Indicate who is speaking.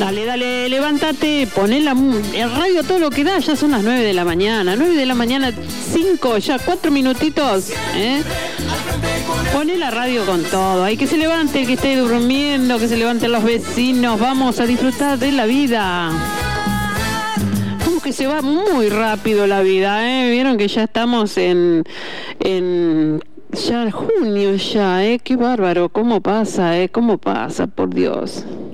Speaker 1: Dale, dale, levántate, poné el radio a todo lo que da, ya son las 9 de la mañana, 5, ya 4 minutitos, ¿eh? Poné la radio con todo, hay que se levante el que esté durmiendo, que se levanten los vecinos, vamos a disfrutar de la vida. Como que se va muy rápido la vida, ¿eh? Vieron que ya estamos en ya junio ya, qué bárbaro, cómo pasa, por Dios.